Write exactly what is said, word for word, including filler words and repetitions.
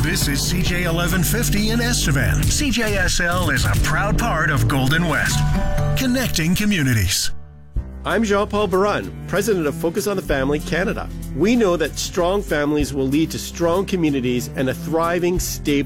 This is C J eleven fifty in Estevan. C J S L is a proud part of Golden West, connecting communities. I'm Jean-Paul Baran, President of Focus on the Family Canada. We know that strong families will lead to strong communities and a thriving, stable